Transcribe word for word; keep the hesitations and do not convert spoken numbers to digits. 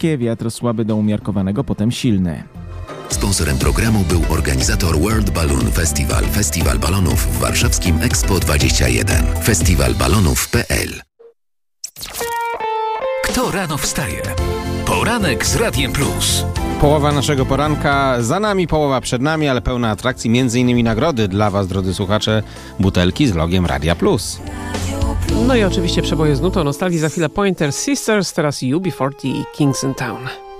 lekkie, wiatr słaby do umiarkowanego, potem silny. Sponsorem programu był organizator World Balloon Festival, Festiwal Balonów w warszawskim Expo dwadzieścia jeden. festiwal balonów kropka p l. Kto rano wstaje? Poranek z Radiem Plus. Połowa naszego poranka za nami, połowa przed nami, ale pełna atrakcji, między innymi nagrody dla Was, drodzy słuchacze, butelki z logiem Radia Plus. No i oczywiście przeboje z nutą nostalgii, za chwilę Pointer Sisters, teraz U B czterdzieści i Kings in Town.